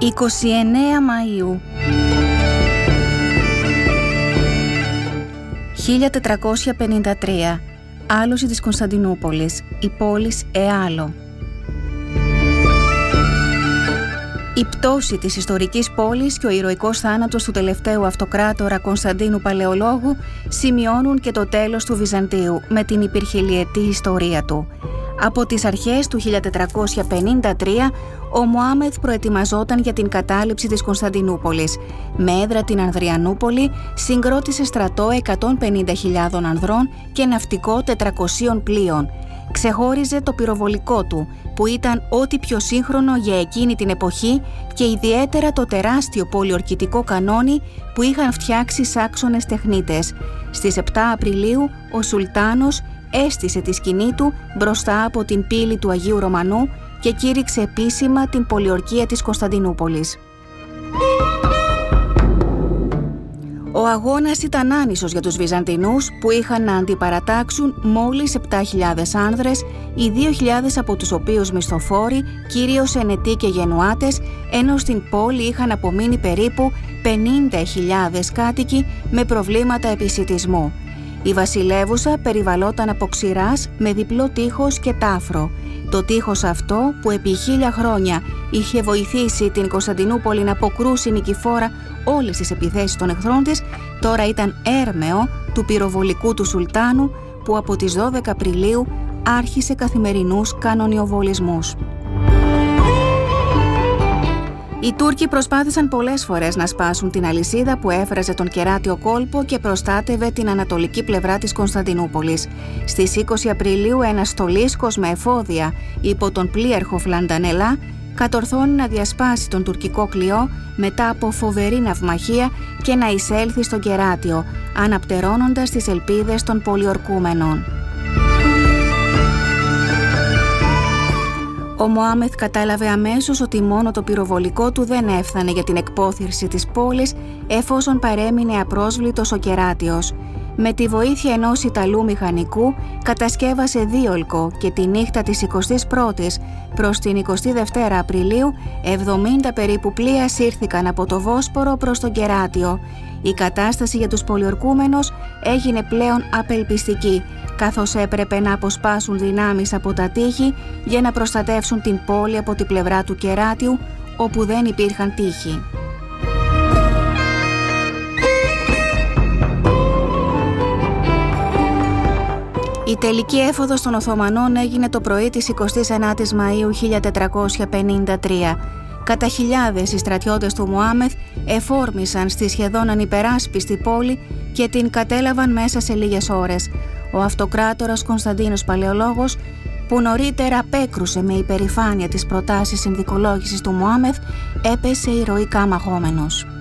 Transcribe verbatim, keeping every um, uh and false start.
είκοσι εννέα Μαΐου χίλια τετρακόσια πενήντα τρία. Άλωση της Κωνσταντινούπολης, η πόλης Εάλο. Η πτώση της ιστορικής πόλης και ο ηρωικός θάνατος του τελευταίου αυτοκράτορα Κωνσταντίνου Παλαιολόγου σημειώνουν και το τέλος του Βυζαντίου με την υπερχιλιετή ιστορία του. Από τις αρχές του χίλια τετρακόσια πενήντα τρία, ο Μωάμεθ προετοιμαζόταν για την κατάληψη της Κωνσταντινούπολης. Με έδρα την Ανδριανούπολη, συγκρότησε στρατό εκατόν πενήντα χιλιάδες ανδρών και ναυτικό τετρακοσίων πλοίων. Ξεχώριζε το πυροβολικό του, που ήταν ό,τι πιο σύγχρονο για εκείνη την εποχή, και ιδιαίτερα το τεράστιο πολιορκητικό κανόνι που είχαν φτιάξει Σάξονες τεχνίτες. Στις επτά Απριλίου, ο Σουλτάνος έστησε τη σκηνή του μπροστά από την πύλη του Αγίου Ρωμανού και κήρυξε επίσημα την πολιορκία της Κωνσταντινούπολης. Ο αγώνας ήταν άνισος για τους Βυζαντινούς, που είχαν να αντιπαρατάξουν μόλις επτά χιλιάδες άνδρες, οι δύο χιλιάδες από τους οποίους μισθοφόροι, κυρίως ενετοί και γενουάτες, ενώ στην πόλη είχαν απομείνει περίπου πενήντα χιλιάδες κάτοικοι με προβλήματα επισιτισμού. Η βασιλεύουσα περιβαλόταν από ξηράς με διπλό τείχος και τάφρο. Το τείχος αυτό, που επί χίλια χρόνια είχε βοηθήσει την Κωνσταντινούπολη να αποκρούσει νικηφόρα όλες τις επιθέσεις των εχθρών της, τώρα ήταν έρμεο του πυροβολικού του Σουλτάνου, που από τις δώδεκα Απριλίου άρχισε καθημερινούς κανονιοβολισμούς. Οι Τούρκοι προσπάθησαν πολλές φορές να σπάσουν την αλυσίδα που έφραζε τον κεράτιο κόλπο και προστάτευε την ανατολική πλευρά της Κωνσταντινούπολης. Στις είκοσι Απριλίου ένας στολίσκος με εφόδια υπό τον πλοίαρχο Φλαντανελά κατορθώνει να διασπάσει τον τουρκικό κλειό μετά από φοβερή ναυμαχία και να εισέλθει στο κεράτιο, αναπτερώνοντας τις ελπίδες των πολιορκούμενων. Ο Μωάμεθ κατάλαβε αμέσως ότι μόνο το πυροβολικό του δεν έφθανε για την εκπόθυρση της πόλης, εφόσον παρέμεινε απρόσβλητος ο κεράτιος. Με τη βοήθεια ενός Ιταλού μηχανικού κατασκεύασε δίολκο και τη νύχτα της εικοστής πρώτης προς την εικοστή δεύτερη Απριλίου εβδομήντα περίπου πλοία σύρθηκαν από το Βόσπορο προς τον κεράτιο. Η κατάσταση για τους πολιορκούμενους έγινε πλέον απελπιστική, καθώς έπρεπε να αποσπάσουν δυνάμεις από τα τείχη για να προστατεύσουν την πόλη από την πλευρά του κεράτιου, όπου δεν υπήρχαν τείχη. Η τελική έφοδος των Οθωμανών έγινε το πρωί της εικοστής ενάτης Μαΐου χίλια τετρακόσια πενήντα τρία. Κατά χιλιάδες οι στρατιώτες του Μωάμεθ εφόρμησαν στη σχεδόν ανυπεράσπιστη πόλη και την κατέλαβαν μέσα σε λίγες ώρες. Ο αυτοκράτορας Κωνσταντίνος Παλαιολόγος, που νωρίτερα απέκρουσε με υπερηφάνεια τις προτάσεις συνδικολόγησης του Μωάμεθ, έπεσε ηρωικά μαχόμενος.